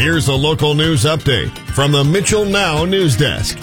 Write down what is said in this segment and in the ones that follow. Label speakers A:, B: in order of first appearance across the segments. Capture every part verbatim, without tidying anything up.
A: Here's a local news update from the Mitchell Now News Desk.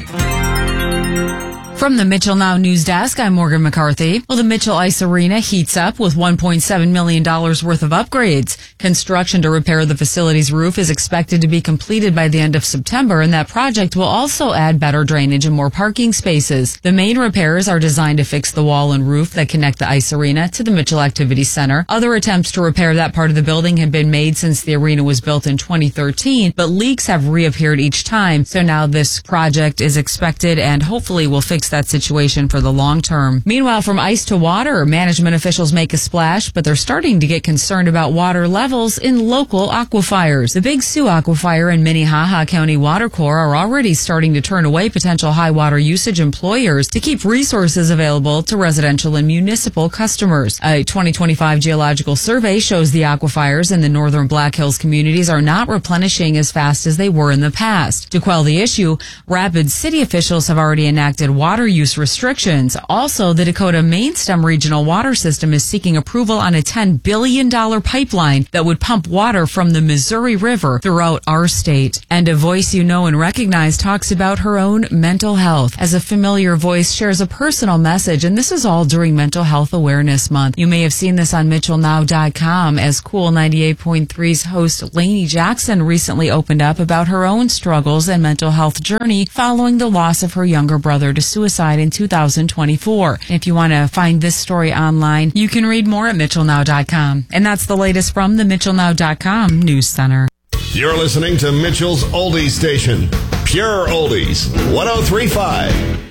B: From the Mitchell Now News Desk, I'm Morgan McCarthy. Well, the Mitchell Ice Arena heats up with one point seven million dollars worth of upgrades. Construction to repair the facility's roof is expected to be completed by the end of September, and that project will also add better drainage and more parking spaces. The main repairs are designed to fix the wall and roof that connect the ice arena to the Mitchell Activity Center. Other attempts to repair that part of the building have been made since the arena was built in twenty thirteen, but leaks have reappeared each time. So now this project is expected and hopefully will fix that situation for the long term. Meanwhile, from ice to water, management officials make a splash, but they're starting to get concerned about water levels in local aquifers. The Big Sioux Aquifer and Minnehaha County Water Corps are already starting to turn away potential high water usage employers to keep resources available to residential and municipal customers. A twenty twenty-five geological survey shows the aquifers in the northern Black Hills communities are not replenishing as fast as they were in the past. To quell the issue, Rapid City officials have already enacted water use restrictions. Also, the Dakota Mainstem Regional Water System is seeking approval on a ten billion dollars pipeline that would pump water from the Missouri River throughout our state. And a voice you know and recognize talks about her own mental health as a familiar voice shares a personal message, and this is all during Mental Health Awareness Month. You may have seen this on Mitchell Now dot com as Cool ninety-eight point three's host Lainey Jackson recently opened up about her own struggles and mental health journey following the loss of her younger brother to suicide in two thousand twenty-four. If you want to find this story online, you can read more at Mitchell Now dot com. And that's the latest from the Mitchell Now dot com News Center.
A: You're listening to Mitchell's Oldies Station, Pure Oldies, one oh three point five.